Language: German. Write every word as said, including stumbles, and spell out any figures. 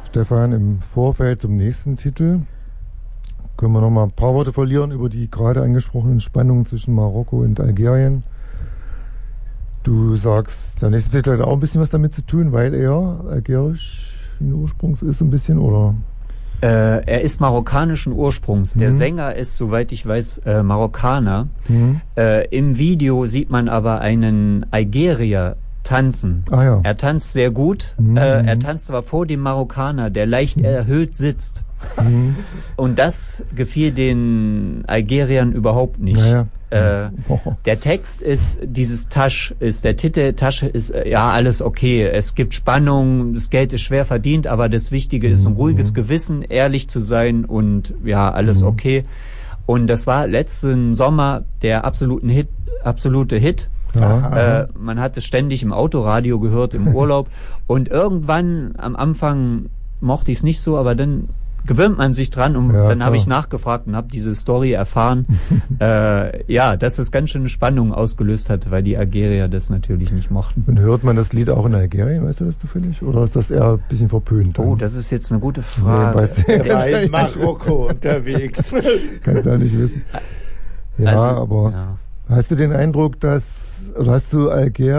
Stefan, im Vorfeld zum nächsten Titel können wir noch mal ein paar Worte verlieren über die gerade angesprochenen Spannungen zwischen Marokko und Algerien. Du sagst, der nächste Titel hat auch ein bisschen was damit zu tun, weil er algerischen Ursprungs ist, ein bisschen, oder? Äh, er ist marokkanischen Ursprungs. Der Mhm. Sänger ist, soweit ich weiß, äh, Marokkaner. Mhm. Äh, Im Video sieht man aber einen Algerier tanzen. Ah ja. Er tanzt sehr gut. Mhm. Äh, er tanzt aber vor dem Marokkaner, der leicht Mhm. erhöht sitzt. Mhm. Und das gefiel den Algeriern überhaupt nicht. Naja. Äh, Oh. der Text ist, dieses Tasch ist, der Titel Tasche ist, äh, ja, alles okay. Es gibt Spannung, das Geld ist schwer verdient, aber das Wichtige ist ein ruhiges Gewissen, ehrlich zu sein und ja, alles Mhm. okay. Und das war letzten Sommer der absoluten Hit, absolute Hit. Ja. Äh, man hat es ständig im Autoradio gehört, im Urlaub. Und irgendwann am Anfang mochte ich es nicht so, aber dann gewöhnt man sich dran und Ja, dann habe ich klar. nachgefragt und habe diese Story erfahren. äh, ja, dass es ganz schöne Spannung ausgelöst hat, weil die Algerier das natürlich nicht mochten. Und hört man das Lied auch in Algerien, weißt du das zufällig? Oder ist das eher ein bisschen verpönt? Oh, das ist jetzt eine gute Nee, Frage. weißt du, Er war kannst du in nicht- Marokko unterwegs. kannst du ja nicht wissen. Ja, Also, aber ja. hast du den Eindruck, dass, oder hast du Alger